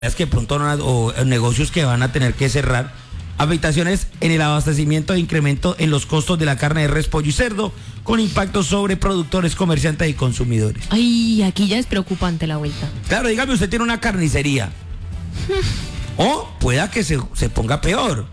es que pronto o negocios que van a tener que cerrar, afectaciones en el abastecimiento e incremento en los costos de la carne de res, pollo y cerdo, con impacto sobre productores, comerciantes y consumidores. Ay, aquí ya es preocupante la vuelta. Claro, dígame, usted tiene una carnicería. O pueda que se ponga peor.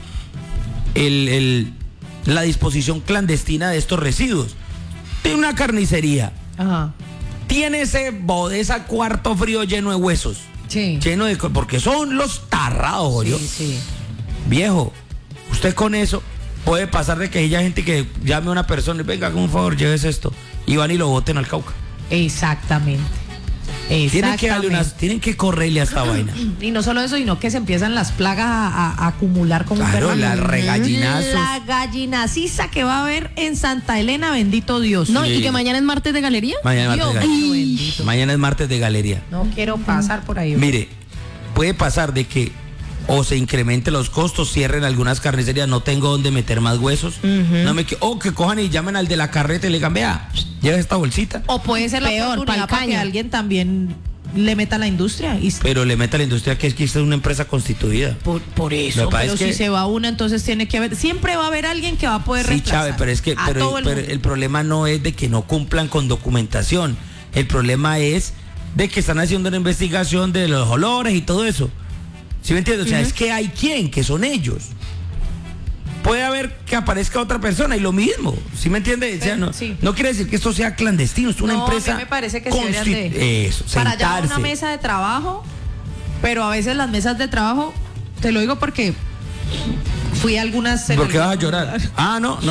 La disposición clandestina de estos residuos. Tiene una carnicería. Ajá. Tiene esa cuarto frío lleno de huesos. Sí. Lleno de... Porque son los tarrados, Julio. Sí. Viejo, usted con eso puede pasar de que haya gente que llame a una persona y venga, con un favor, lleves esto. Y van y lo boten al Cauca. Exactamente. Tienen que correrle a esta vaina. Y no solo eso, sino que se empiezan las plagas a acumular como claro, la regallinazos. La gallinaciza que va a haber en Santa Elena, bendito Dios. No, Sí. y que mañana es martes de galería. Mañana es martes de galería. Bendito. Mañana es martes de galería. No quiero pasar por ahí. Mire, puede pasar de que o se incrementen los costos, cierren algunas carnicerías, no tengo dónde meter más huesos. O que cojan y llamen al de la carreta y le digan, vea, lleva esta bolsita. O puede ser la Peor, oportunidad para que palcaña. alguien también le meta a la industria. Pero le meta a la industria que esta es una empresa constituida. Por eso, Me parece pero si que- se va una, entonces tiene que haber, siempre va a haber alguien que va a poder Sí, reemplazar Chávez, pero es que a todo el mundo. el problema no es de que no cumplan con documentación. El problema es de que están haciendo una investigación de los olores y todo eso. ¿Sí me entiendes? O sea, es que hay quien, que son ellos. Puede haber que aparezca otra persona y lo mismo. ¿Sí me entiendes? O sea, no, Sí. no quiere decir que esto sea clandestino, es una No, empresa. a mí me parece que se deberían Eso, para allá sentarse. una mesa de trabajo, pero a veces las mesas de trabajo, te lo digo porque fui a algunas. ¿Por qué vas a llorar? Ah, no.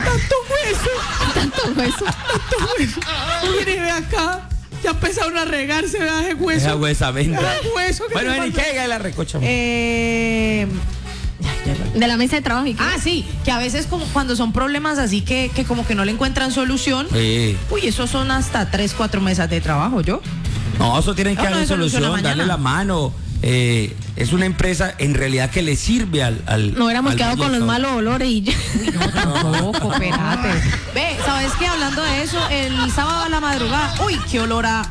Tanto hueso. Mire, ve acá, ya empezaron a regarse, vea ese hueso. Esa huesa, venga. Ese hueso que Bueno, me ven y falta. caiga la recocha. De la mesa de trabajo. ¿Y qué? Sí, que a veces como cuando son problemas así que como que no le encuentran solución. Sí. Uy, esos son hasta 3-4 mesas de trabajo, yo. No, eso tienen que No, darle eso lo solución, soluciona darle mañana. la mano. Es una empresa en realidad que le sirve al No hubiéramos al quedado con los proyecto. malos olores y ya. No, tampoco, espérate. Ve, ¿sabes qué? Hablando de eso, el sábado a la madrugada, uy, qué olor a...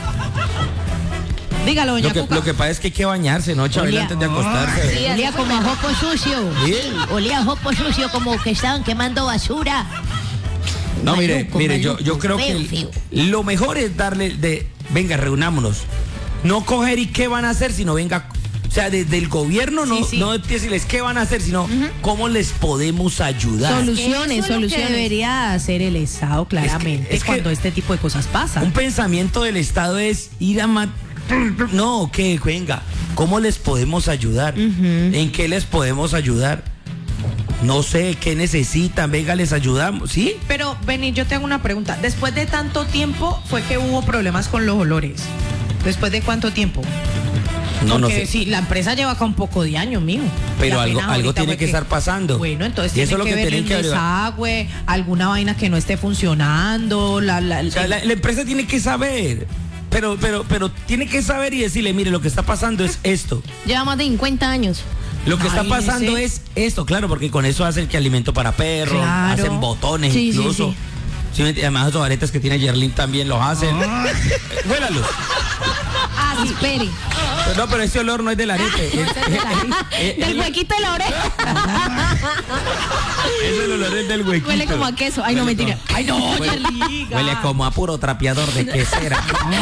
Dígalo, doña Cuca. Lo que pasa es que hay que bañarse, ¿no, Chabela, Olía- antes de acostarse? Sí, olía como a jopo sucio. ¿Sí? Olía a jopo sucio, como que estaban quemando basura. No, mire, Maluco, yo creo feo, que feo. lo mejor es darle venga, reunámonos. No coger y qué van a hacer, sino venga, o sea, desde el gobierno no, Sí. no decirles qué van a hacer, sino cómo les podemos ayudar. Soluciones, Eso es lo que soluciones. debería hacer el Estado claramente es que- cuando este tipo de cosas pasan. Un pensamiento del Estado es ir a no, que venga, ¿cómo les podemos ayudar? ¿En qué les podemos ayudar? No sé, ¿qué necesitan? Venga, les ayudamos, ¿sí? Pero, Benny, yo te hago una pregunta. Después de tanto tiempo fue que hubo problemas con los olores. ¿Después de cuánto tiempo? No Porque sé. sí, la empresa lleva acá un poco de años, mijo. Pero Y algo apenas ahorita tiene fue que estar pasando. Bueno, entonces Y eso tiene es lo que ver tienen el que averiguar. desagüe, alguna vaina que no esté funcionando, O sea, la empresa tiene que saber. Pero tiene que saber y decirle, mire, lo que está pasando es esto. Lleva más de 50 años. Lo que está Imagínese. pasando es esto, claro, porque con eso hacen que alimento para perros, Claro. hacen botones Sí, sí, incluso. sí. Sí, además los aretes que tiene Yerlin también los hacen. Huélalos. Espere. No, pero ese olor no es del arete. Del huequito de la oreja. Ese olor es del huequito. Huele como a queso. Ay, no, Huele mentira. como- Ay, no, Huele- Yerliga. Huele como a puro trapeador de quesera.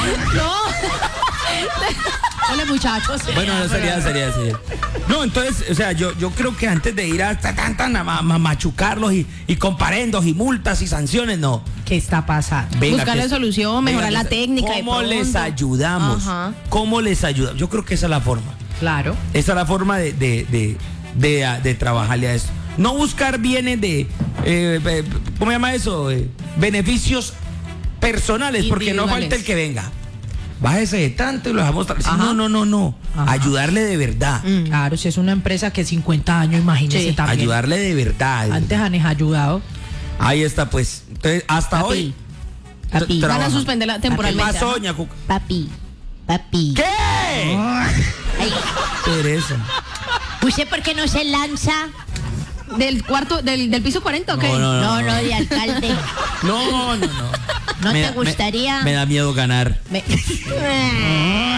Hola, muchachos. Bueno, no sería. No, entonces, o sea, yo creo que antes de ir hasta a machucarlos y comparendos y multas y sanciones, no. ¿Qué está pasando? Buscarle solución, mejorar la técnica de ¿Cómo les pronto. ayudamos? Ajá. ¿Cómo les ayudamos? Yo creo que esa es la forma. Claro. Esa es la forma de trabajarle a esto. No buscar bienes ¿cómo se llama eso? Beneficios personales, porque no Individuales. falta el que venga. Bájese de tanto y lo dejamos. Ajá. No. Ajá. Ayudarle de verdad. Claro, si es una empresa que 50 años, imagínese Sí. también. Ayudarle de verdad. Antes han ayudado. Ahí está, pues. Entonces, hasta Papi, hoy. papi, tra- Van a trabajan. suspenderla ¿Qué temporalmente. pasó, ajá. doña Cuca? papi. ¿Qué? Ay, Teresa. ¿usted por qué no se lanza? ¿Del cuarto, del piso 40 o qué? No. No, de alcalde. No. ¿No Me te da- gustaría? Me da miedo ganar. Me-